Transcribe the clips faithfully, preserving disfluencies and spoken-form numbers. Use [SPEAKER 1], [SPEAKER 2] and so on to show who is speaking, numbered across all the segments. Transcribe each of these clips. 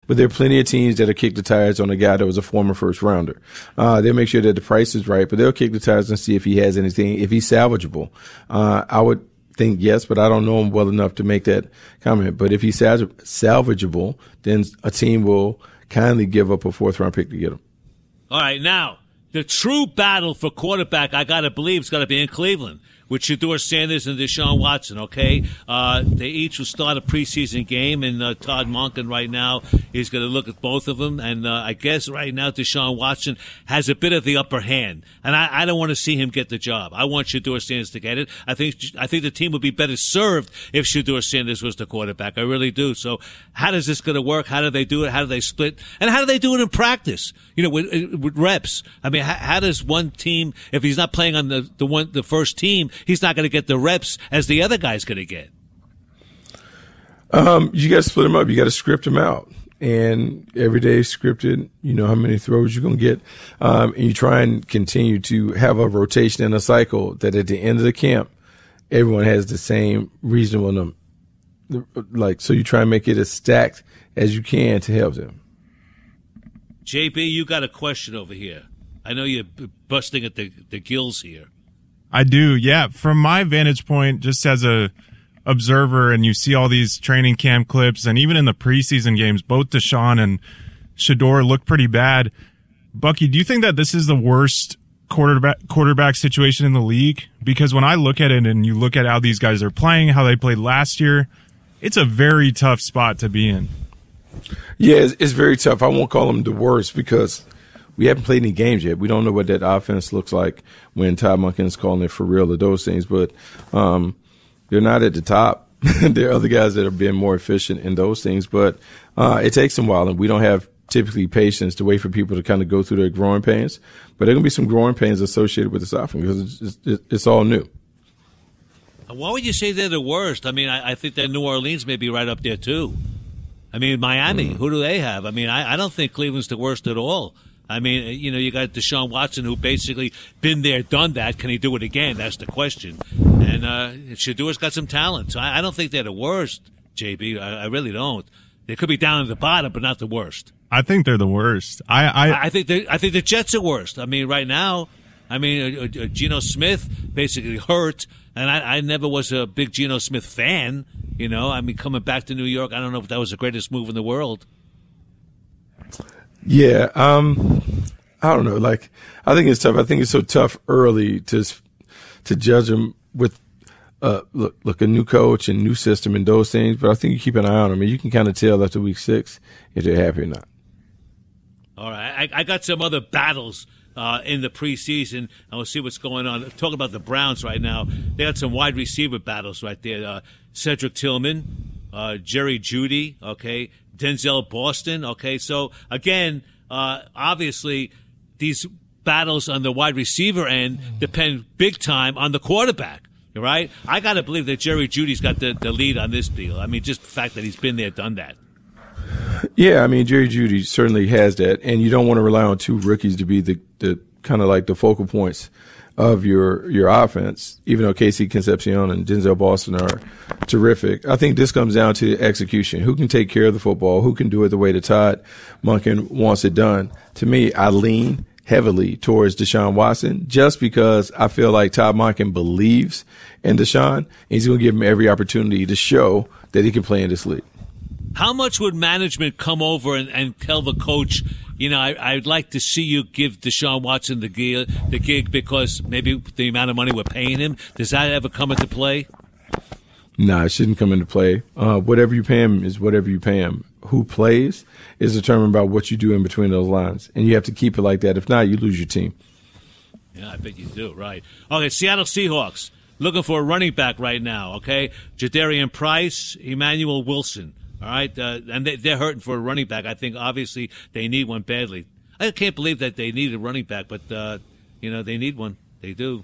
[SPEAKER 1] but there are plenty of teams that'll kick the tires on a guy that was a former first rounder. Uh, they'll make sure that the price is right, but they'll kick the tires and see if he has anything, if he's salvageable. Uh, I would think yes, but I don't know him well enough to make that comment. But if he's salv- salvageable, then a team will kindly give up a fourth round pick to get him.
[SPEAKER 2] All right, now the true battle for quarterback, I got to believe, is going to be in Cleveland with Shedeur Sanders and Deshaun Watson, okay? Uh, they each will start a preseason game, and uh, Todd Monken right now is going to look at both of them. And uh, I guess right now Deshaun Watson has a bit of the upper hand. And I, I don't want to see him get the job. I want Shedeur Sanders to get it. I think I think the team would be better served if Shedeur Sanders was the quarterback. I really do. So how does this going to work? How do they do it? How do they split? And how do they do it in practice? You know, with, with reps. I mean, how, how does one team, if he's not playing on the, the one the first team, he's not going to get the reps as the other guy's going to get?
[SPEAKER 1] Um, you got to split them up. You got to script them out. And every day scripted, you know how many throws you're going to get. Um, and you try and continue to have a rotation and a cycle that at the end of the camp, everyone has the same reasonable number. Like, so you try and make it as stacked as you can to help them.
[SPEAKER 2] J B, you got a question over here. I know you're busting at the, the gills here.
[SPEAKER 3] I do, yeah. From my vantage point, just as a observer, and you see all these training camp clips, and even in the preseason games, both Deshaun and Shedeur look pretty bad. Bucky, do you think that this is the worst quarterback quarterback situation in the league? Because when I look at it and you look at how these guys are playing, how they played last year, it's a very tough spot to be in.
[SPEAKER 1] Yeah, it's, it's very tough. I won't call them the worst because we haven't played any games yet. We don't know what that offense looks like when Todd Monken's calling it for real or those things. But um, they're not at the top. There are other guys that have been more efficient in those things. But uh, it takes them a while, and we don't have typically patience to wait for people to kind of go through their growing pains. But there are going to be some growing pains associated with this offense because it's, it's, it's all new.
[SPEAKER 2] Why would you say they're the worst? I mean, I, I think that New Orleans may be right up there, too. I mean, Miami, mm. who do they have? I mean, I, I don't think Cleveland's the worst at all. I mean, you know, you got Deshaun Watson, who basically been there, done that. Can he do it again? That's the question. And uh, Shedeur's got some talent. So I, I don't think they're the worst, J B. I, I really don't. They could be down at the bottom, but not the worst.
[SPEAKER 3] I think they're the worst. I I,
[SPEAKER 2] I think they, I think the Jets are worst. I mean, right now, I mean, uh, uh, Geno Smith basically hurt, and I, I never was a big Geno Smith fan. You know, I mean, coming back to New York, I don't know if that was the greatest move in the world.
[SPEAKER 1] Yeah, um, I don't know. Like, I think it's tough. I think it's so tough early to to judge them with uh, look, look, a new coach and new system and those things. But I think you keep an eye on them, and you can kind of tell after week six if they're happy or not.
[SPEAKER 2] All right, I, I got some other battles uh, in the preseason, and we'll see what's going on. Talking about the Browns right now, they got some wide receiver battles right there. Uh, Cedric Tillman, uh, Jerry Jeudy, okay, Denzel Boston, okay. So again, uh, obviously, these battles on the wide receiver end depend big time on the quarterback. Right? I got to believe that Jerry Jeudy's got the, the lead on this deal. I mean, just the fact that he's been there, done that.
[SPEAKER 1] Yeah, I mean, Jerry Jeudy certainly has that, and you don't want to rely on two rookies to be the, the kind of like the focal points of your your offense, even though Casey Concepcion and Denzel Boston are terrific. I think this comes down to execution. Who can take care of the football? Who can do it the way that Todd Monken wants it done? To me, I lean heavily towards Deshaun Watson just because I feel like Todd Monken believes in Deshaun, and he's going to give him every opportunity to show that he can play in this league.
[SPEAKER 2] How much would management come over and, and tell the coach, you know, I, I'd like to see you give Deshaun Watson the gig, the gig because maybe the amount of money we're paying him? Does that ever come into play?
[SPEAKER 1] No, nah, it shouldn't come into play. Uh, whatever you pay him is whatever you pay him. Who plays is determined by what you do in between those lines. And you have to keep it like that. If not, you lose your team.
[SPEAKER 2] Yeah, I bet you do, right. Okay, Seattle Seahawks looking for a running back right now, okay? Jadarian Price, Emmanuel Wilson, all right? Uh, and they, they're hurting for a running back. I think, obviously, they need one badly. I can't believe that they need a running back, but, uh, you know, they need one. They do.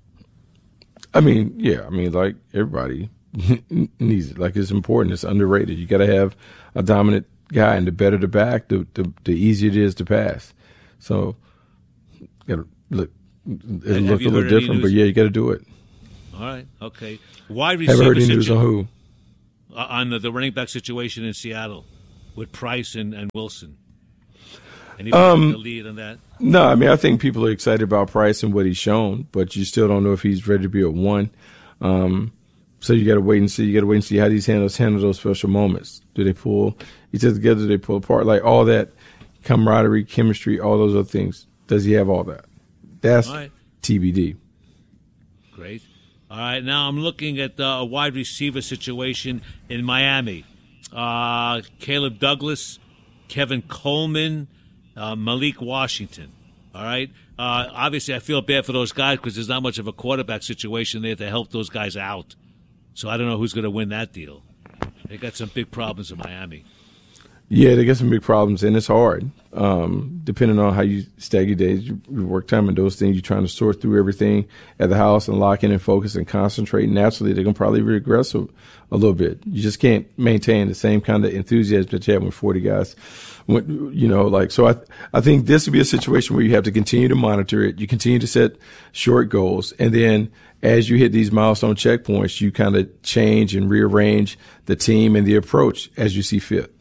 [SPEAKER 1] I mean, yeah, I mean, like everybody needs it. Like, it's important. It's underrated. You got to have a dominant guy, and the better the back, the, the the easier it is to pass. So, you gotta look, it'll look a little different, but yeah, you got to do it.
[SPEAKER 2] All right, okay. Wide receiver
[SPEAKER 1] Haven't heard any news
[SPEAKER 2] situ-
[SPEAKER 1] on who?
[SPEAKER 2] Uh, on the, the running back situation in Seattle. with Price and, and Wilson? Anybody um, the lead on that?
[SPEAKER 1] No, I mean, I think people are excited about Price and what he's shown, but you still don't know if he's ready to be a one. Um, so you got to wait and see. You got to wait and see how these handles handle those special moments. Do they pull each other together? Do they pull apart? Like all that camaraderie, chemistry, all those other things. Does he have all that? That's right. T B D.
[SPEAKER 2] Great. All right, now I'm looking at uh, a wide receiver situation in Miami. Uh, Caleb Douglas, Kevin Coleman, uh, Malik Washington. All right? Uh, obviously, I feel bad for those guys because there's not much of a quarterback situation there to help those guys out. So I don't know who's going to win that deal. They got some big problems in Miami.
[SPEAKER 1] Yeah, they got some big problems, and it's hard. Um, depending on how you stack your days, your work time, and those things, you're trying to sort through everything at the house and lock in and focus and concentrate. Naturally, they're going to probably regress a, a little bit. You just can't maintain the same kind of enthusiasm that you have with forty guys. When, you know, like, so I, I think this would be a situation where you have to continue to monitor it. You continue to set short goals, and then as you hit these milestone checkpoints, you kind of change and rearrange the team and the approach as you see fit.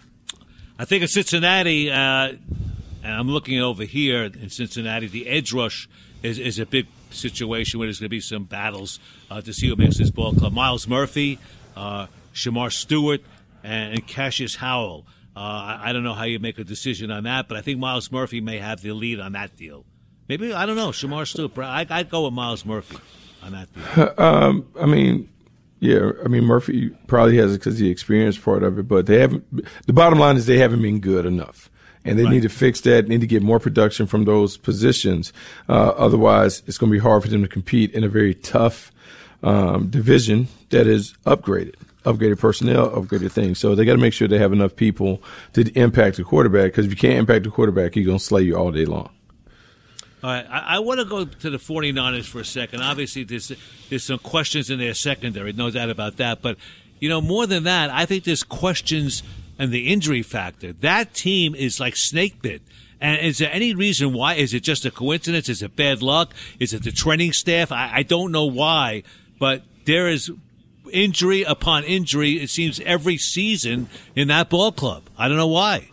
[SPEAKER 2] I think in Cincinnati, uh, and I'm looking over here in Cincinnati, the edge rush is, is a big situation where there's going to be some battles uh, to see who makes this ball club. Miles Murphy, uh, Shamar Stewart, and, and Cassius Howell. Uh, I, I don't know how you make a decision on that, but I think Miles Murphy may have the lead on that deal. Maybe, I don't know, Shamar Stewart. I, I'd go with Miles Murphy on that deal.
[SPEAKER 1] Um, I mean... Yeah, I mean, Murphy probably has it because the experience part of it, but they haven't. The bottom line is they haven't been good enough, and they right. need to fix that. Need to get more production from those positions. Uh, otherwise, it's going to be hard for them to compete in a very tough um, division that is upgraded, upgraded personnel, upgraded things. So they got to make sure they have enough people to impact the quarterback. Because if you can't impact the quarterback, he's going to slay you all day long.
[SPEAKER 2] All right, I, I want to go to the 49ers for a second. Obviously, there's, there's some questions in their secondary, no doubt about that. But, you know, more than that, I think there's questions and the injury factor. That team is like snake bit. And is there any reason why? Is it just a coincidence? Is it bad luck? Is it the training staff? I, I don't know why, but there is injury upon injury, it seems, every season in that ball club. I don't know why.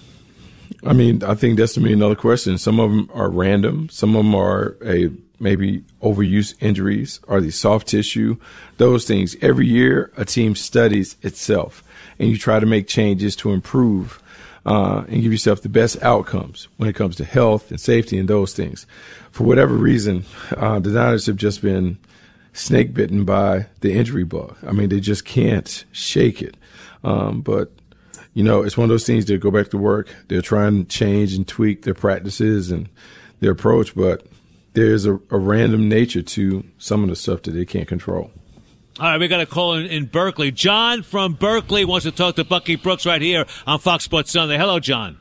[SPEAKER 1] I mean, I think that's to me another question. Some of them are random. Some of them are a maybe overuse injuries. Are they soft tissue? Those things. Every year, a team studies itself, and you try to make changes to improve uh, and give yourself the best outcomes when it comes to health and safety and those things. For whatever reason, uh, the Niners have just been snake bitten by the injury bug. I mean, they just can't shake it. Um, but You know, it's one of those things that go back to work. They're trying to change and tweak their practices and their approach, but there's a, a random nature to some of the stuff that they can't control.
[SPEAKER 2] All right, we got a call in, in Berkeley. John from Berkeley wants to talk to Bucky Brooks right here on Fox Sports Sunday. Hello, John.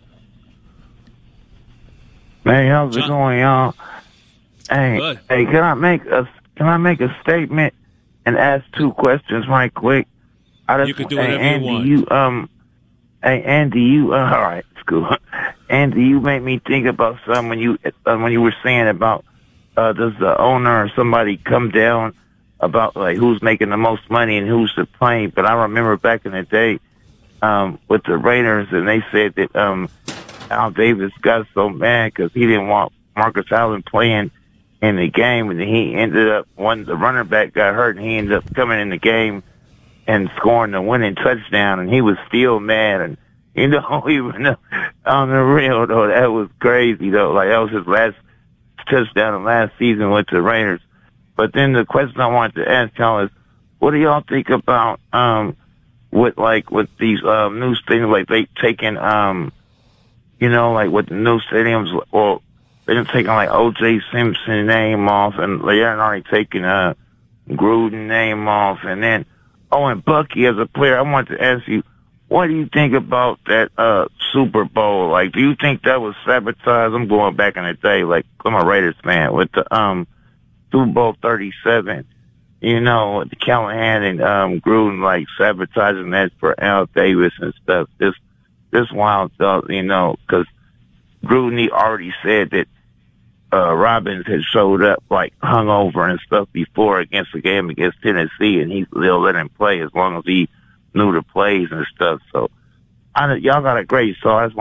[SPEAKER 4] Hey, how's John. it going, y'all? Hey,
[SPEAKER 2] Good.
[SPEAKER 4] hey, can I make a can I make a statement and ask two questions right quick? I just,
[SPEAKER 2] you can do
[SPEAKER 4] hey,
[SPEAKER 2] whatever
[SPEAKER 4] Andy,
[SPEAKER 2] you want.
[SPEAKER 4] You, um, hey, Andy, you, uh, all right, it's cool. Andy, you made me think about something when you uh, when you were saying about uh, does the owner or somebody come down about like who's making the most money and who's the playing. But I remember back in the day um, with the Raiders, and they said that um, Al Davis got so mad because he didn't want Marcus Allen playing in the game, and he ended up when the running back got hurt, and he ended up coming in the game and scoring the winning touchdown, and he was still mad. And you know, even on the real though, that was crazy though. Like that was his last touchdown of last season with the Raiders. But then the question I wanted to ask y'all is, what do y'all think about um with like with these um new stadiums, like they taking um you know like with the new stadiums, well they're taking like O J Simpson name off, and they're already taking uh Gruden name off, and then oh, and Bucky as a player, I wanted to ask you, what do you think about that uh Super Bowl? Like, do you think that was sabotage? I'm going back in the day, like I'm a Raiders fan, with the um Super Bowl thirty-seven, you know, with the Callahan and um Gruden like sabotaging that for Al Davis and stuff. This this wild stuff, you know, because Gruden he already said that uh Robbins had showed up like hungover and stuff before against the game against Tennessee, and he they'll let him play as long as he knew the plays and stuff. So I know y'all got a great, so I just